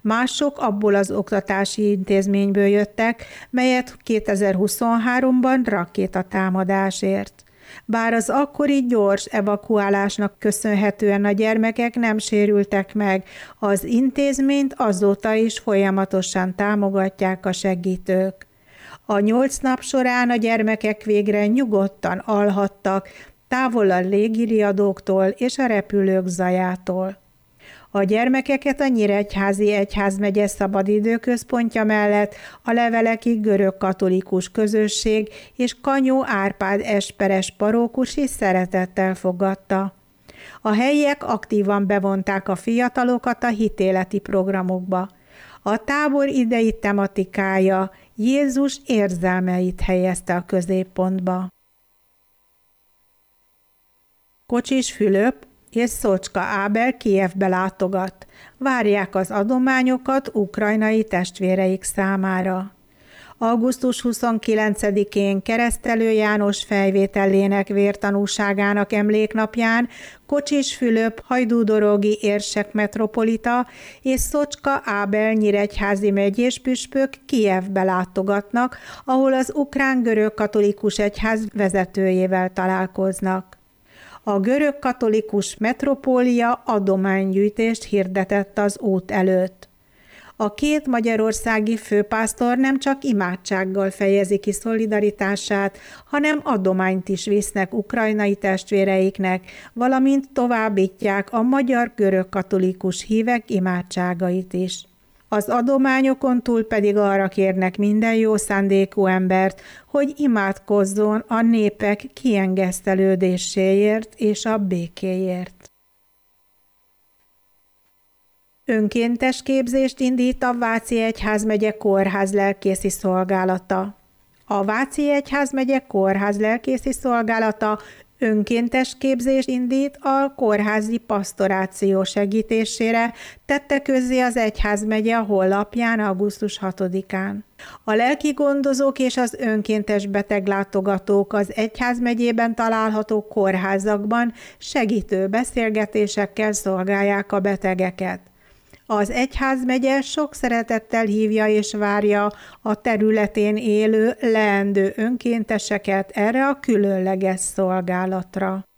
Mások abból az oktatási intézményből jöttek, melyet 2023-ban rakétatámadás ért. Bár az akkori gyors evakuálásnak köszönhetően a gyermekek nem sérültek meg, az intézményt azóta is folyamatosan támogatják a segítők. A 8 nap során a gyermekek végre nyugodtan alhattak, távol a légiriadóktól és a repülők zajától. A gyermekeket a Nyíregyházi Egyházmegye Szabadidőközpontja mellett a Leveleki Görög-katolikus Közösség és Kanyó Árpád Esperes parókus is szeretettel fogadta. A helyiek aktívan bevonták a fiatalokat a hitéleti programokba. A tábor idei tematikája Jézus érzelmeit helyezte a középpontba. Kocsis Fülöp és Szocska Ábel Kijevbe látogat. Várják az adományokat ukrajnai testvéreik számára. Augusztus 29-én Keresztelő János fejvételének vértanúságának emléknapján Kocsis Fülöp hajdúdorogi érsek metropolita és Szocska Ábel nyíregyházi megyés püspök Kijevbe látogatnak, ahol az ukrán görög-katolikus egyház vezetőjével találkoznak. A görög-katolikus metropólia adománygyűjtést hirdetett az út előtt. A két magyarországi főpásztor nem csak imádsággal fejezi ki szolidaritását, hanem adományt is visznek ukrajnai testvéreiknek, valamint továbbítják a magyar görög-katolikus hívek imádságait is. Az adományokon túl pedig arra kérnek minden jó szándékú embert, hogy imádkozzon a népek kiengesztelődéséért és a békéért. Önkéntes képzést indít a Váci Egyházmegye Kórház lelkészi szolgálata. A Váci Egyházmegye Kórház lelkészi szolgálata önkéntes képzést indít a kórházi pasztoráció segítésére, tette közzé az egyházmegye a honlapján augusztus 6-án. A lelki gondozók és az önkéntes beteglátogatók az egyházmegyében található kórházakban segítő beszélgetésekkel szolgálják a betegeket. Az egyházmegye sok szeretettel hívja és várja a területén élő leendő önkénteseket erre a különleges szolgálatra.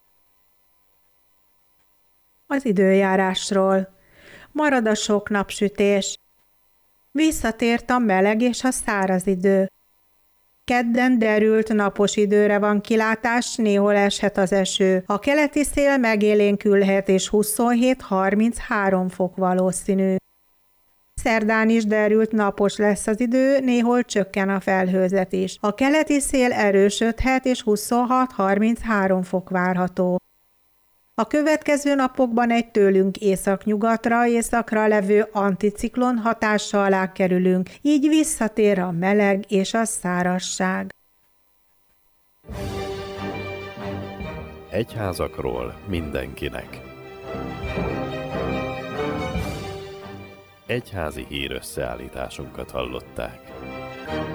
Az időjárásról. Marad a sok napsütés. Visszatért a meleg és a száraz idő. Kedden derült napos időre van kilátás, néhol eshet az eső. A keleti szél megélénkülhet és 27-33 fok valószínű. Szerdán is derült napos lesz az idő, néhol csökken a felhőzet is. A keleti szél erősödhet és 26-33 fok várható. A következő napokban egy tőlünk északnyugatra levő anticiklon hatása alá kerülünk, így visszatér a meleg és a szárazság. Egyházakról mindenkinek. Egyházi hírösszeállításunkat hallották.